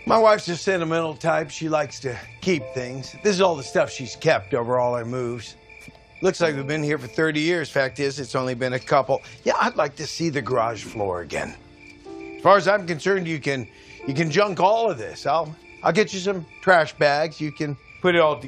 My wife's a sentimental type. She likes to keep things. This is all the stuff she's kept over all our moves. Looks like we've been here for 30 years. Fact is, it's only been a couple. Yeah, I'd like to see the garage floor again. As far as I'm concerned, you can junk all of this. I'll get you some trash bags. You can put it all together.